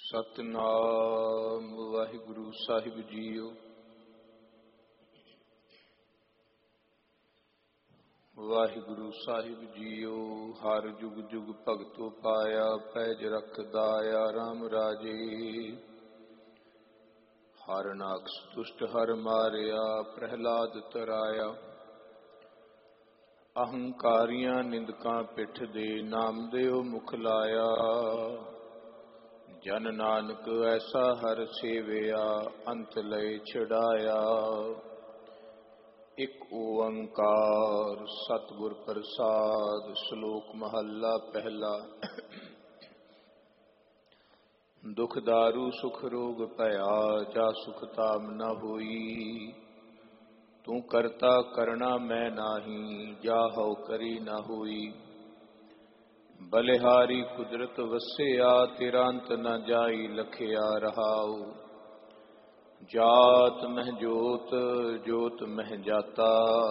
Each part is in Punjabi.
ਸਤਿਨਾਮ ਵਾਹਿਗੁਰੂ ਸਾਹਿਬ ਜੀਓ। ਵਾਹਿਗੁਰੂ ਸਾਹਿਬ ਜੀਓ। ਹਰ ਜੁਗ ਜੁਗ ਭਗਤੋ ਪਾਇਆ, ਪੈਜ ਰਖਦਾਇਆ ਰਾਮ ਰਾਜੇ। ਹਰ ਨਾਕਸ ਦੁਸ਼ਟ ਹਰ ਮਾਰਿਆ, ਪ੍ਰਹਿਲਾਦ ਤਰਾਇਆ। ਅਹੰਕਾਰੀਆਂ ਨਿੰਦਕਾਂ ਪਿੱਠ ਦੇ, ਨਾਮ ਦਿਓ ਮੁਖ ਲਾਇਆ। ਜਨ ਨਾਨਕ ਐਸਾ ਹਰ ਸੇਵਿਆ, ਅੰਤ ਲਏ ਛਡਾਇਆ। ਇਕ ਓੰਕਾਰ ਸਤਿਗੁਰ ਪ੍ਰਸਾਦ। ਸ਼ਲੋਕ ਮਹੱਲਾ ਪਹਿਲਾ। ਦੁਖ ਦਾਰੂ ਸੁਖ ਰੋਗ ਭਇਆ, ਜਾ ਸੁਖ ਤਾਮ ਨ ਹੋਈ। ਤੂੰ ਕਰਤਾ ਕਰਣਾ ਮੈਂ ਨਾਹੀ, ਜਾ ਹਉ ਕਰੀ ਨ ਹੋਈ। ਬਲਿਹਾਰੀ ਕੁਦਰਤ ਵਸਿਆ, ਤੇਰਾ ਅੰਤ ਨ ਜਾਈ ਲਖਿਆ ਰਹਾਉ। ਜਾਤ ਮਹਿ ਜੋਤ, ਜੋਤ ਮਹਿ ਜਾਤਾ,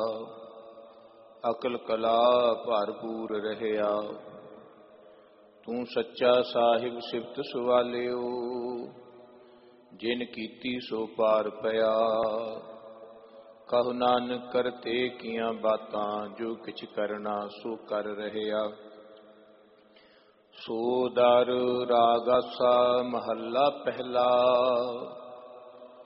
ਅਕਲ ਕਲਾ ਭਰਪੂਰ ਰਹਿਆ। ਤੂੰ ਸੱਚਾ ਸਾਹਿਬ ਸਿਫਤ ਸਵਾਲਿਓ, ਜਿਨ ਕੀਤੀ ਸੋ ਪਾਰ ਪਿਆ। ਕਹੁ ਨਾਨਕ ਕਰਤੇ ਕੀਆਂ ਬਾਤਾਂ, ਜੋ ਕਿਛ ਕਰਨਾ ਸੋ ਕਰ ਰਹਿਆ। ਸੋ ਦਰ ਰਾਗਾਸਾ ਮਹੱਲਾ ਪਹਿਲਾ।